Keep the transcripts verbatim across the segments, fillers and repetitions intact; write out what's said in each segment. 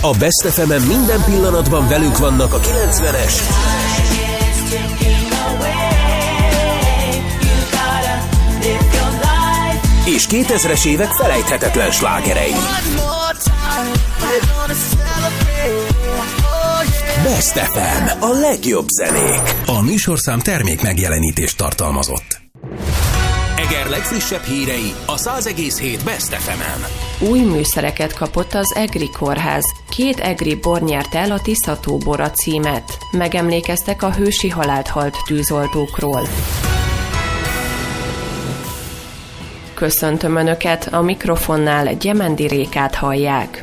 A Best ef emen minden pillanatban velünk vannak a kilencvenes és kétezres évek felejthetetlen slágerei. Best ef em, a legjobb zenék. A műsorszám termék megjelenítést tartalmazott. Eger legfrissebb hírei a száz egész hét Best ef emen. Új műszereket kapott az Egri Kórház. Két egri bor nyerte el a Tiszató bora címet. Megemlékeztek a hősi halált halt tűzoltókról. Köszöntöm Önöket, a mikrofonnál Gyemendi Rékát hallják.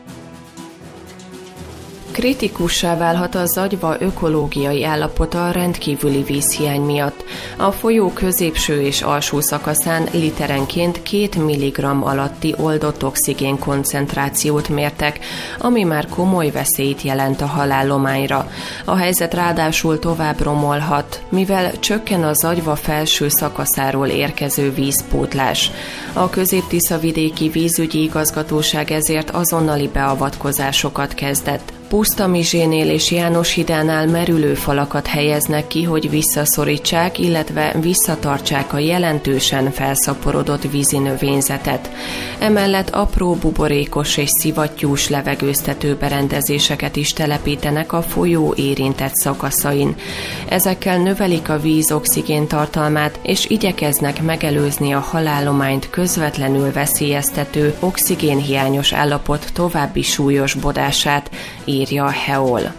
Kritikussá válhat a Zagyva ökológiai állapota a rendkívüli vízhiány miatt. A folyó középső és alsó szakaszán literenként két milligramm alatti oldott oxigén koncentrációt mértek, ami már komoly veszélyt jelent a halállományra. A helyzet ráadásul tovább romolhat, mivel csökken a Zagyva felső szakaszáról érkező vízpótlás. A Közép-Tiszavidéki Vízügyi Igazgatóság ezért azonnali beavatkozásokat kezdett. Pusztamizsénél és János-hídánál merülő falakat helyeznek ki, hogy visszaszorítsák, illetve visszatartsák a jelentősen felszaporodott vízi növényzetet. Emellett apró buborékos és szivattyús levegőztető berendezéseket is telepítenek a folyó érintett szakaszain. Ezekkel növelik a víz oxigén tartalmát, és igyekeznek megelőzni a halállományt közvetlenül veszélyeztető oxigénhiányos állapot további súlyosbodását, írja a Heol.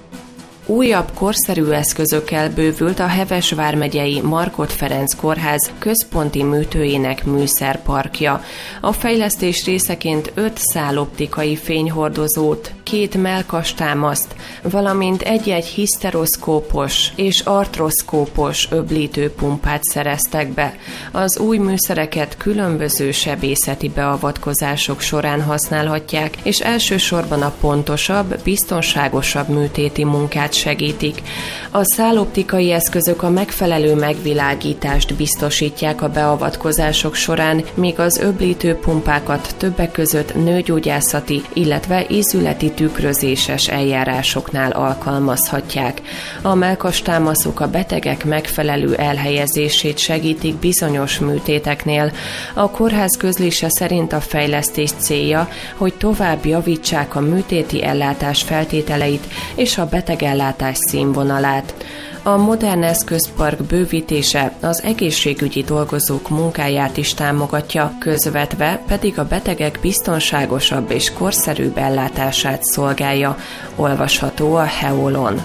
Újabb korszerű eszközökkel bővült a Heves vármegyei Markhot Ferenc kórház központi műtőjének műszerparkja. A fejlesztés részeként öt száloptikai fényhordozót, két mellkastámaszt, valamint egy-egy hiszteroszkópos és artroszkópos öblítőpumpát szereztek be. Az új műszereket különböző sebészeti beavatkozások során használhatják, és elsősorban a pontosabb, biztonságosabb műtéti munkát segítik. A száloptikai eszközök a megfelelő megvilágítást biztosítják a beavatkozások során, míg az öblítőpumpákat többek között nőgyógyászati, illetve ízületi tükrözéses eljárásoknál alkalmazhatják. A mellkastámaszok a betegek megfelelő elhelyezését segítik bizonyos műtéteknél. A kórház közlése szerint a fejlesztés célja, hogy tovább javítsák a műtéti ellátás feltételeit és a betegellátás színvonalát. A modern eszközpark bővítése az egészségügyi dolgozók munkáját is támogatja, közvetve pedig a betegek biztonságosabb és korszerűbb ellátását szolgálja, olvasható a Heolon.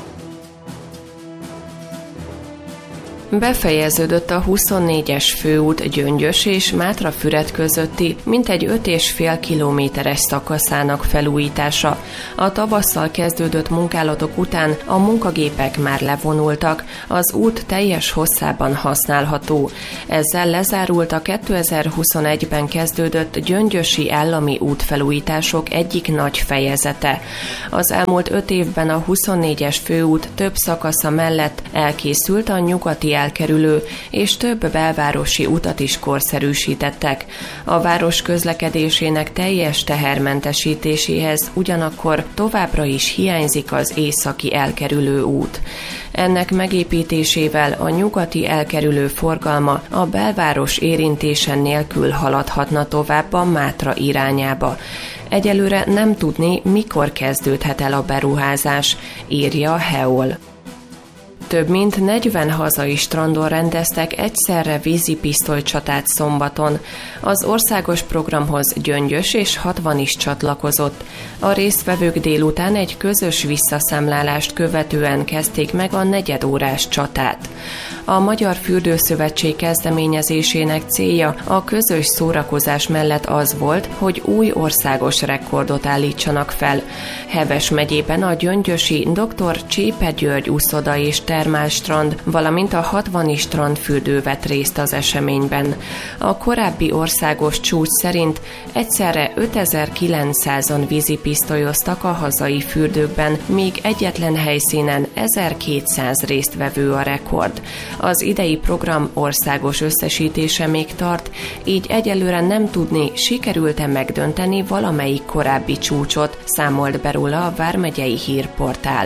Befejeződött a huszonnégyes főút Gyöngyös és Mátrafüred közötti mintegy öt és fél kilométeres szakaszának felújítása. A tavasszal kezdődött munkálatok után a munkagépek már levonultak, az út teljes hosszában használható. Ezzel lezárult a kétezer-huszonegyben kezdődött gyöngyösi állami útfelújítások egyik nagy fejezete. Az elmúlt öt évben a huszonnégyes főút több szakasza mellett elkészült a nyugati elkerülő, és több belvárosi utat is korszerűsítettek. A város közlekedésének teljes tehermentesítéséhez ugyanakkor továbbra is hiányzik az északi elkerülő út. Ennek megépítésével a nyugati elkerülő forgalma a belváros érintése nélkül haladhatna tovább a Mátra irányába. Egyelőre nem tudni, mikor kezdődhet el a beruházás, írja a Heol. Több mint negyven hazai strandon rendeztek egyszerre vízipisztolycsatát szombaton. Az országos programhoz Gyöngyös és hatvan is csatlakozott. A résztvevők délután egy közös visszaszámlálást követően kezdték meg a negyedórás csatát. A Magyar Fürdőszövetség kezdeményezésének célja a közös szórakozás mellett az volt, hogy új országos rekordot állítsanak fel. Heves megyében a gyöngyösi doktor Csépe György úszoda és terv termálstrand, valamint a hatvani strandfürdő vett részt az eseményben. A korábbi országos csúcs szerint egyszerre ötezer-kilencszázan vízipisztolyoztak a hazai fürdőkben, míg egyetlen helyszínen ezerkétszáz résztvevő a rekord. Az idei program országos összesítése még tart, így egyelőre nem tudni, sikerült-e megdönteni valamelyik korábbi csúcsot, számolt be róla a Vármegyei Hírportál.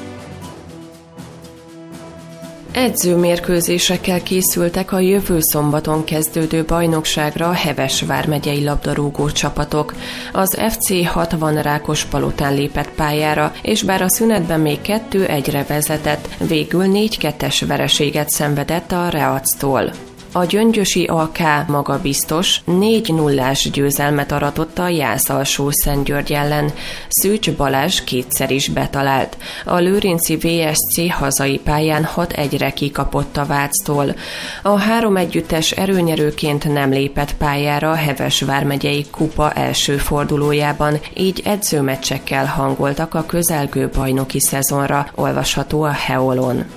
Edzőmérkőzésekkel készültek a jövő szombaton kezdődő bajnokságra a Heves vármegyei labdarúgó csapatok. Az ef cé hatvan Rákospalotán lépett pályára, és bár a szünetben még kettő egyre vezetett, végül négy kettes vereséget szenvedett a Reactól. A gyöngyösi á ká magabiztos négy nullás győzelmet aratott a Jász-Alsó-Szentgyörgy ellen. Szűcs Balázs kétszer is betalált. A lőrinci vé es cé hazai pályán hat egyre kikapott a Váctól. A három együttes erőnyerőként nem lépett pályára a Heves vármegyei kupa első fordulójában, így edzőmeccsekkel hangoltak a közelgő bajnoki szezonra, olvasható a Heolon.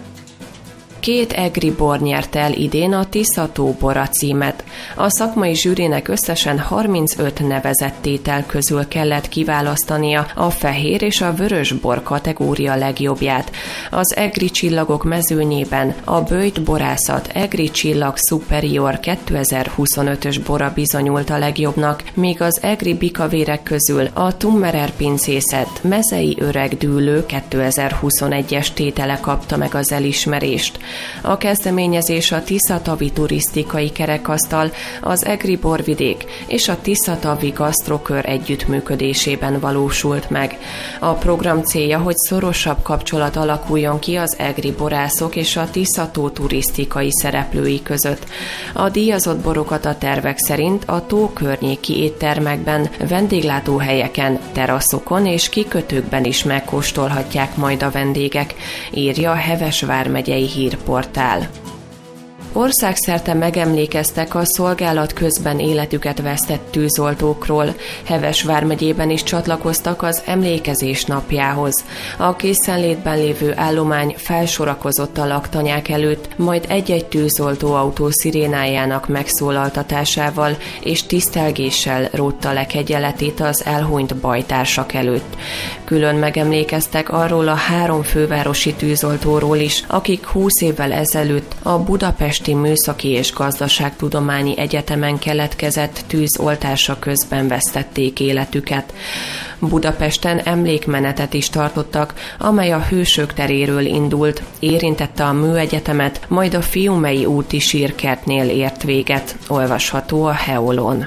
Két egri bor nyerte el idén a Tisza-tó bora címet. A szakmai zsűrinek összesen harmincöt nevezett tétel közül kellett kiválasztania a fehér és a vörös bor kategória legjobbját. Az egri csillagok mezőnyében a Böjt borászat egri csillag superior kétezer-huszonötös bora bizonyult a legjobbnak, míg az egri bikavérek közül a Tummerer pincészet mezei öreg dűlő kétezer-huszonegyes tétele kapta meg az elismerést. A kezdeményezés a Tisza-tavi turisztikai kerekasztal, az egri borvidék és a Tisza-tavi gasztrokör együttműködésében valósult meg. A program célja, hogy szorosabb kapcsolat alakuljon ki az egri borászok és a Tisza-tó turisztikai szereplői között. A díjazott borokat a tervek szerint a tó környéki éttermekben, vendéglátóhelyeken, teraszokon és kikötőkben is megkóstolhatják majd a vendégek, írja a Heves vármegyei Hírportál. Országszerte megemlékeztek a szolgálat közben életüket vesztett tűzoltókról. Heves vármegyében is csatlakoztak az emlékezés napjához. A készenlétben lévő állomány felsorakozott a laktanyák előtt, majd egy-egy tűzoltóautó szirénájának megszólaltatásával és tisztelgéssel rótta le kegyeletét az elhunyt bajtársak előtt. Külön megemlékeztek arról a három fővárosi tűzoltóról is, akik húsz évvel ezelőtt a Budapesti Műszaki és Gazdaságtudományi Egyetemen keletkezett tűzoltása közben vesztették életüket. Budapesten emlékmenetet is tartottak, amely a Hősök teréről indult, érintette a Műegyetemet, majd a Fiumei úti sírkertnél ért véget, olvasható a Heolon.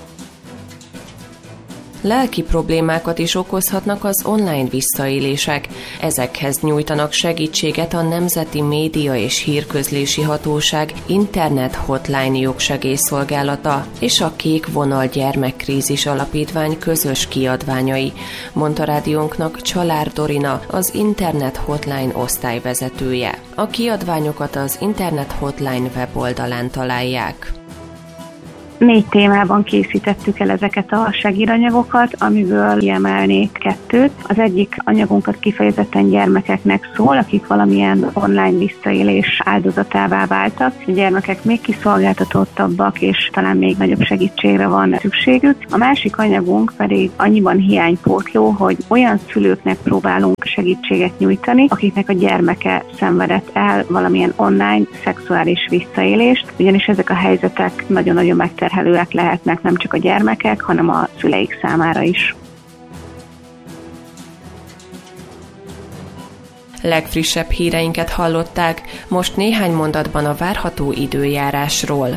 Lelki problémákat is okozhatnak az online visszaélések. Ezekhez nyújtanak segítséget a Nemzeti Média és Hírközlési Hatóság internet hotline jogsegélyszolgálata és a Kék Vonal Gyermekkrízis Alapítvány közös kiadványai, mondta rádiónknak Csalár Dorina, az internet hotline osztályvezetője. A kiadványokat az internet hotline weboldalán találják. Négy témában készítettük el ezeket a segíranyagokat, amiből kiemelnék kettőt. Az egyik anyagunkat kifejezetten gyermekeknek szól, akik valamilyen online visszaélés áldozatává váltak. A gyermekek még kiszolgáltatottabbak, és talán még nagyobb segítségre van szükségük. A másik anyagunk pedig annyiban hiánypótló, hogy olyan szülőknek próbálunk segítséget nyújtani, akiknek a gyermeke szenvedett el valamilyen online szexuális visszaélést, ugyanis ezek a helyzetek nagyon-nagyon megterhelőek lehetnek nem csak a gyermekek, hanem a szüleik számára is. Legfrissebb híreinket hallották, most néhány mondatban a várható időjárásról.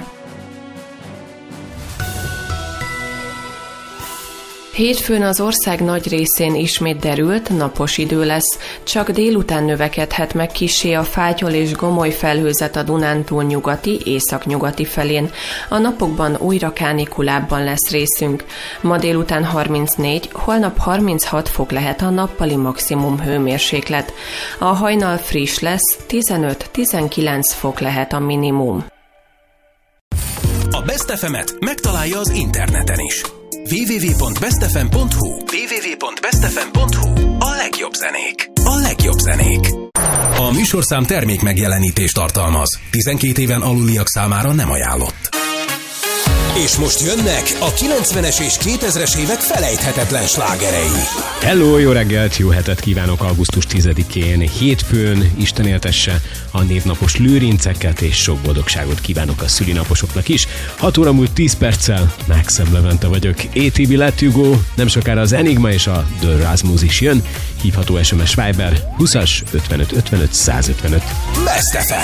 Hétfőn az ország nagy részén ismét derült, napos idő lesz, csak délután növekedhet meg kissé a fátyol és gomoly felhőzet a Dunántúl nyugati, északnyugati felén. A napokban újra kánikulábban lesz részünk. Ma délután harmincnégy, holnap harminchat fok lehet a nappali maximum hőmérséklet. A hajnal friss lesz, tizenöt-tizenkilenc fok lehet a minimum. A Best ef emet megtalálja az interneten is. double-u double-u double-u pont best f m pont h u double-u double-u double-u pont best f m pont h u A legjobb zenék. A legjobb zenék. A műsorszám termék megjelenítést tartalmaz. tizenkét éven aluliak számára nem ajánlott. És most jönnek a kilencvenes és kétezres évek felejthetetlen slágerei. Hello, jó reggelt, jó hetet kívánok augusztus tizedikén, hétfőn, Isten éltesse a névnapos lőrinceket, és sok boldogságot kívánok a szülinaposoknak is. hat óra múlt tíz perccel, Maxim Levente vagyok, á té bé Let You Go, nem sokára az Enigma és a The Rasmus is jön, hívható es em es Viber húszas ötvenöt ötvenöt százötvenöt. Best ef em.